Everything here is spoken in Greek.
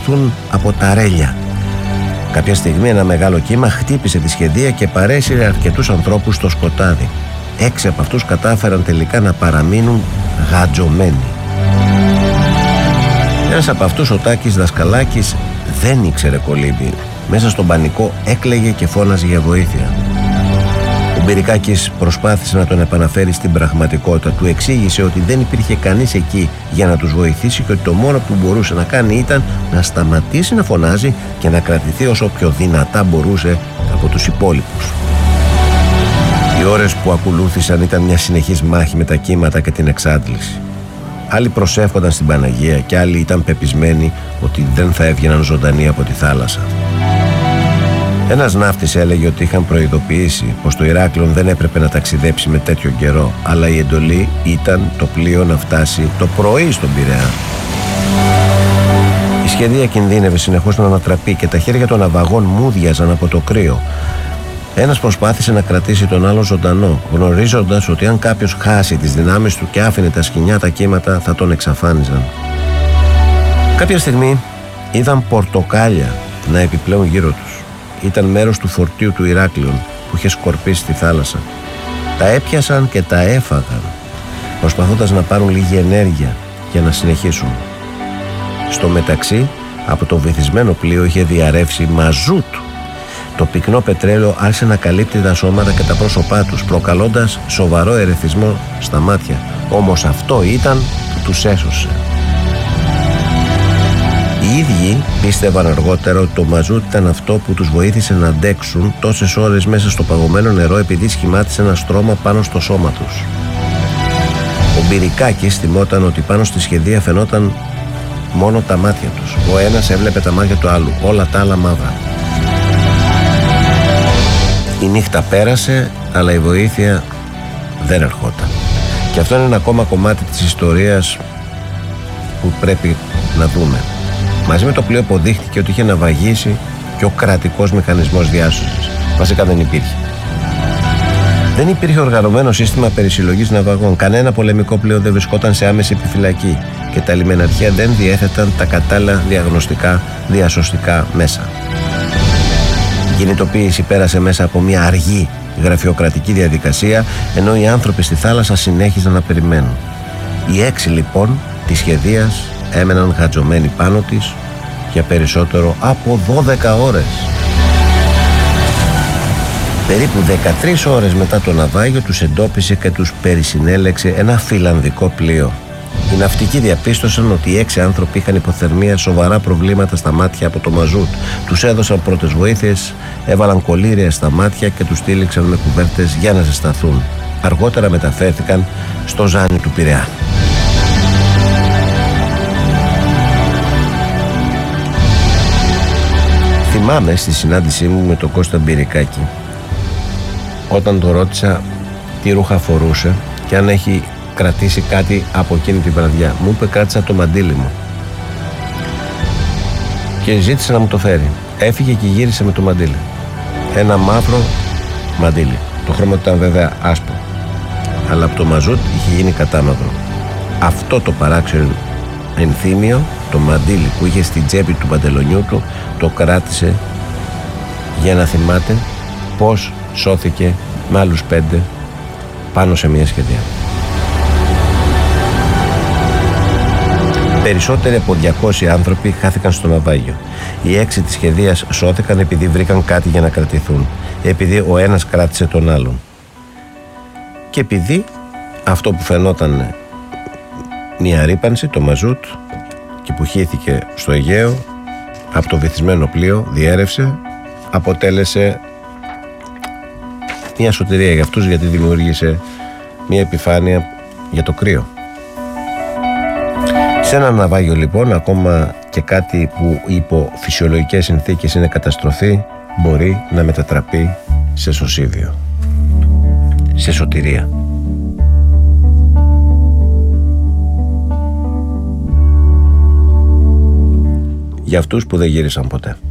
από τα ρέλια. Κάποια στιγμή ένα μεγάλο κύμα χτύπησε τη σχεδία και παρέσυρε αρκετούς ανθρώπους στο σκοτάδι. 6 από αυτούς κατάφεραν τελικά να παραμείνουν γατζωμένοι. Ένας από αυτούς, ο Τάκης Δασκαλάκης, δεν ήξερε κολύμπη. Μέσα στον πανικό έκλαιγε και φώναζε για βοήθεια. Ο Μπυρικάκης προσπάθησε να τον επαναφέρει στην πραγματικότητα. Του εξήγησε ότι δεν υπήρχε κανείς εκεί για να τους βοηθήσει και ότι το μόνο που μπορούσε να κάνει ήταν να σταματήσει να φωνάζει και να κρατηθεί όσο πιο δυνατά μπορούσε από τους υπόλοιπους. Οι ώρες που ακολούθησαν ήταν μια συνεχής μάχη με τα κύματα και την εξάντληση. Άλλοι προσεύχονταν στην Παναγία και άλλοι ήταν πεπισμένοι ότι δεν θα έβγαιναν ζωντανοί από τη θάλασσα. Ένας ναύτης έλεγε ότι είχαν προειδοποιήσει πως το Ηράκλειον δεν έπρεπε να ταξιδέψει με τέτοιο καιρό, αλλά η εντολή ήταν το πλοίο να φτάσει το πρωί στον Πειραιά. Η σχεδία κινδύνευε συνεχώς να ανατραπεί και τα χέρια των ναυαγών μούδιαζαν από το κρύο. Ένας προσπάθησε να κρατήσει τον άλλο ζωντανό, γνωρίζοντας ότι αν κάποιος χάσει τις δυνάμεις του και άφηνε τα σκοινιά τα κύματα θα τον εξαφάνιζαν. Κάποια στιγμή είδαν πορτοκάλια να επιπλέουν γύρω τους. Ήταν μέρος του φορτίου του Ηράκλειον που είχε σκορπίσει στη θάλασσα. Τα έπιασαν και τα έφαγαν, προσπαθώντας να πάρουν λίγη ενέργεια για να συνεχίσουν. Στο μεταξύ, από το βυθισμένο πλοίο είχε διαρρεύσει μαζούτ. Το πυκνό πετρέλαιο άρχισε να καλύπτει τα σώματα και τα πρόσωπά τους, προκαλώντας σοβαρό ερεθισμό στα μάτια. Όμως αυτό ήταν που τους έσωσε. Οι ίδιοι πίστευαν αργότερα ότι το μαζούτ ήταν αυτό που τους βοήθησε να αντέξουν τόσες ώρες μέσα στο παγωμένο νερό, επειδή σχημάτισε ένα στρώμα πάνω στο σώμα τους. Ο Μπυρικάκης θυμόταν ότι πάνω στη σχεδία φαινόταν μόνο τα μάτια τους. Ο ένας έβλεπε τα μάτια του άλλου, όλα τα άλλα μαύρα. Η νύχτα πέρασε, αλλά η βοήθεια δεν ερχόταν. Και αυτό είναι ένα ακόμα κομμάτι της ιστορίας που πρέπει να δούμε. Μαζί με το πλοίο αποδείχτηκε ότι είχε ναυαγίσει και ο κρατικός μηχανισμός διάσωσης. Βασικά δεν υπήρχε. Δεν υπήρχε οργανωμένο σύστημα περισυλλογής ναυαγών. Κανένα πολεμικό πλοίο δεν βρισκόταν σε άμεση επιφυλακή και τα λιμεναρχεία δεν διέθεταν τα κατάλληλα διαγνωστικά διασωστικά μέσα. Η κινητοποίηση πέρασε μέσα από μια αργή γραφειοκρατική διαδικασία, ενώ οι άνθρωποι στη θάλασσα συνέχιζαν να περιμένουν. Οι 6 λοιπόν της σχεδίας έμεναν γατζωμένοι πάνω της για περισσότερο από 12 ώρες. Περίπου 13 ώρες μετά το ναυάγιο τους εντόπισε και τους περισυνέλεξε ένα φιλανδικό πλοίο. Οι ναυτικοί διαπίστωσαν ότι οι 6 άνθρωποι είχαν υποθερμία, σοβαρά προβλήματα στα μάτια από το μαζούτ. Τους έδωσαν πρώτες βοήθειες, έβαλαν κολλήρια στα μάτια και τους τύλιξαν με κουβέρτες για να ζεσταθούν. Αργότερα μεταφέρθηκαν στο Ζάνι του Πειραιά. Θυμάμαι στη συνάντησή μου με τον Κώστα Μπυρικάκη, όταν το ρώτησα τι ρούχα φορούσε και αν έχει κρατήσει κάτι από εκείνη τη βραδιά. Μου είπε κράτησα το μαντίλι μου και ζήτησε να μου το φέρει. Έφυγε και γύρισε με το μαντίλι. Ένα μαύρο μαντίλι. Το χρώμα του ήταν βέβαια άσπρο, αλλά από το μαζούτ είχε γίνει κατάμαυρο. Αυτό το παράξενο ενθύμιο, το μαντίλι που είχε στην τσέπη του παντελονιού του, το κράτησε για να θυμάται πως σώθηκε με άλλους 5 πάνω σε μια σχεδία. Περισσότεροι από 200 άνθρωποι χάθηκαν στο ναυάγιο. Οι 6 της σχεδίας σώθηκαν επειδή βρήκαν κάτι για να κρατηθούν, επειδή ο ένας κράτησε τον άλλον και επειδή αυτό που φαινόταν μια ρύπανση, το μαζούτ, και που χύθηκε στο Αιγαίο από το βυθισμένο πλοίο, διέρευσε, αποτέλεσε μια σωτηρία για αυτούς, γιατί δημιούργησε μια επιφάνεια για το κρύο. Σε ένα ναυάγιο λοιπόν, ακόμα και κάτι που υπό φυσιολογικές συνθήκες είναι καταστροφή, μπορεί να μετατραπεί σε σωσίβιο, σε σωτηρία. Για αυτούς που δεν γύρισαν ποτέ.